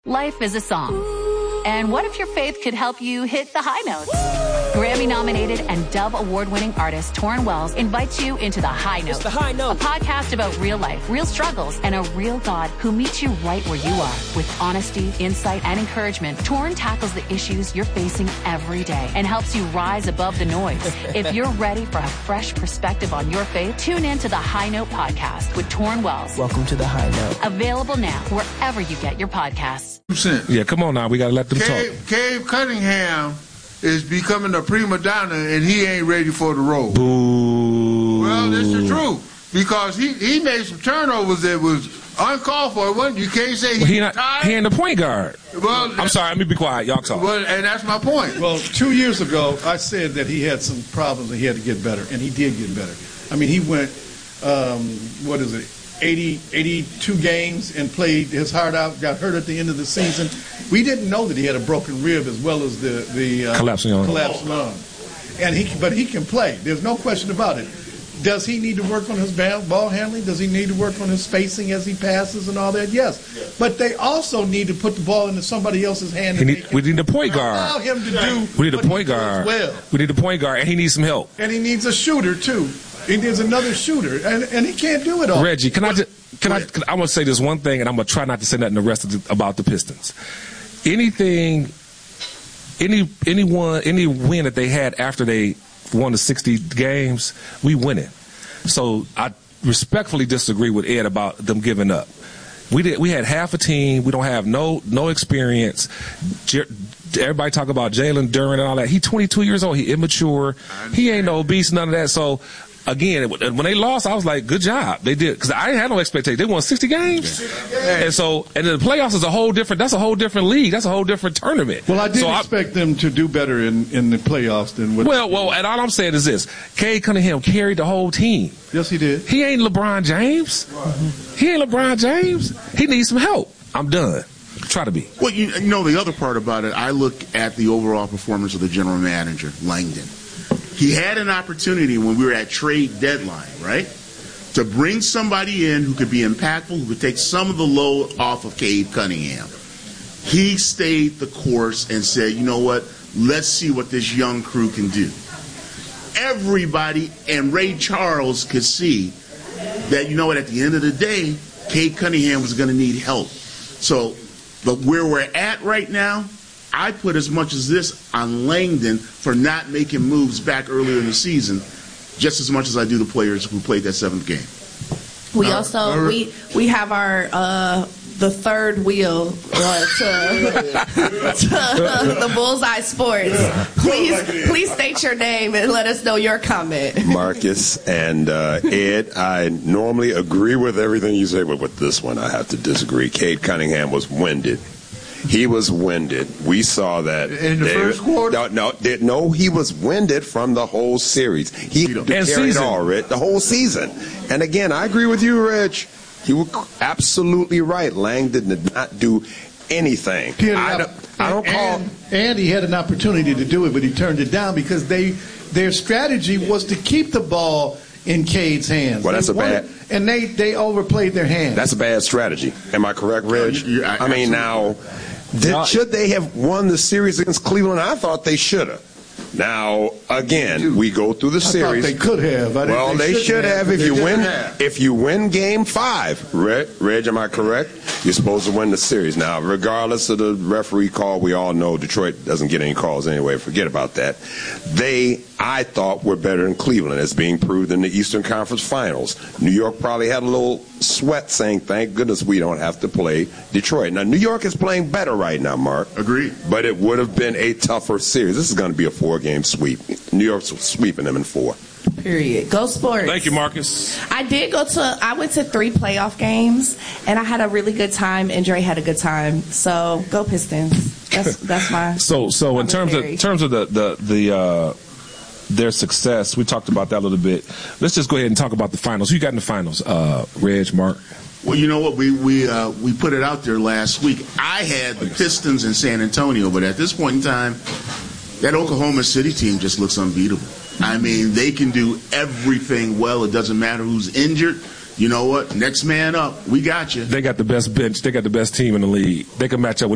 Life is a song. And what if your faith could help you hit the high notes? Grammy-nominated and Dove Award-winning artist Torrin Wells invites you into The High Note. It's The High Note. A podcast about real life, real struggles, and a real God who meets you right where you are. With honesty, insight, and encouragement, Torrin tackles the issues you're facing every day and helps you rise above the noise. If you're ready for a fresh perspective on your faith, tune in to The High Note podcast with Torrin Wells. Welcome to The High Note. Available now wherever you get your podcasts. Yeah, come on now. We got to let them talk. Cade Cunningham is becoming a prima donna, and he ain't ready for the role. Boo. Well, that's the truth. Because he made some turnovers that was uncalled for. You can't say he ain't the point guard. Well, I'm sorry. Let me be quiet. Y'all talk. Well, and that's my point. Well, 2 years ago, I said that he had some problems and he had to get better, and he did get better. I mean, he went, 82 games and played his heart out, got hurt at the end of the season. We didn't know that he had a broken rib as well as the collapsing lung. But he can play. There's no question about it. Does he need to work on his ball handling? Does he need to work on his spacing as he passes and all that? Yes. But they also need to put the ball into somebody else's hand. We need a point guard. Allow him to do. We need a point guard. Well. We need a point guard, and he needs some help. And he needs a shooter too. He needs another shooter, and he can't do it all. Reggie, I want to say this one thing, and I'm going to try not to say nothing the rest of about the Pistons. Any win that they had after they won the 60 games, we win it. So I respectfully disagree with Ed about them giving up. We had half a team. We don't have no experience. Everybody talk about Jalen Duren and all that. He's 22 years old. He immature. He ain't no beast, none of that. So again, when they lost, I was like, good job. They did, because I had no expectation. They won 60 games. And the playoffs is that's a whole different league. That's a whole different tournament. Well, I did expect them to do better in the playoffs than what. Well, and all I'm saying is this. Cade Cunningham carried the whole team. Yes, he did. He ain't LeBron James. Mm-hmm. He ain't LeBron James. He needs some help. I'm done. Try to be. Well, you know, the other part about it, I look at the overall performance of the general manager, Langdon. He had an opportunity when we were at trade deadline, right, to bring somebody in who could be impactful, who could take some of the load off of Cade Cunningham. He stayed the course and said, you know what, let's see what this young crew can do. Everybody and Ray Charles could see that, you know what, at the end of the day, Cade Cunningham was going to need help. So, but where we're at right now, I put as much as this on Langdon for not making moves back earlier in the season, just as much as I do the players who played that seventh game. We also we have our the third wheel to the Bullseye Sports. Please state your name and let us know your comment. Marcus and Ed, I normally agree with everything you say, but with this one I have to disagree. Cade Cunningham was winded. He was winded. We saw that in the first quarter. No, he was winded from the whole series. He carried all the whole season. And again, I agree with you, Rich. You were absolutely right. Langdon did not do anything. And he had an opportunity to do it, but he turned it down because their strategy was to keep the ball in Cade's hands. Well, that's and they overplayed their hands. That's a bad strategy. Am I correct, Reg? I mean, should they have won the series against Cleveland? I thought they should have. Now, again, we go through the series. I thought they could have. Well, they should have if you win Game 5. Reg, am I correct? You're supposed to win the series. Now, regardless of the referee call, we all know Detroit doesn't get any calls anyway. Forget about that. I thought, were better than Cleveland, as being proved in the Eastern Conference Finals. New York probably had a little sweat saying, thank goodness we don't have to play Detroit. Now, New York is playing better right now, Mark. Agreed. But it would have been a tougher series. This is going to be a 4-game sweep. New York's sweeping them in 4. Period. Go Sports. Thank you, Marcus. I went to 3 playoff games, and I had a really good time, and Dre had a good time. So, go Pistons. That's my. So in terms of their success, we talked about that a little bit. Let's just go ahead and talk about the finals. Who you got in the finals? Reg, Mark. Well, you know what? We put it out there last week. I had the Pistons in San Antonio, but at this point in time, that Oklahoma City team just looks unbeatable. I mean, they can do everything well. It doesn't matter who's injured. You know what? Next man up. We got you. They got the best bench. They got the best team in the league. They can match up with